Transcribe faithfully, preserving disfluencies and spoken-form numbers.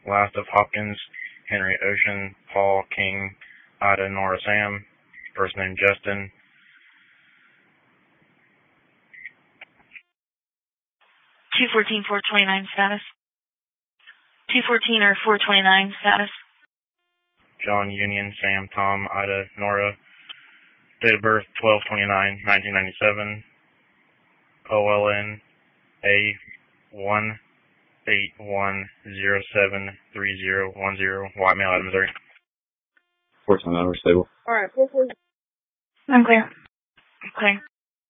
Last of Hopkins, Henry Ocean, Paul King, Ida Nora Sam, first name Justin. two fourteen, four twenty-nine status. two fourteen or four twenty-nine status. John Union, Sam, Tom, Ida, Nora. Date of birth twelve twenty-nine nineteen ninety-seven. O L N A one eight one zero seven three zero one zero. White male, out of Missouri. four ten hours stable. Alright, four four. I'm clear. Clear.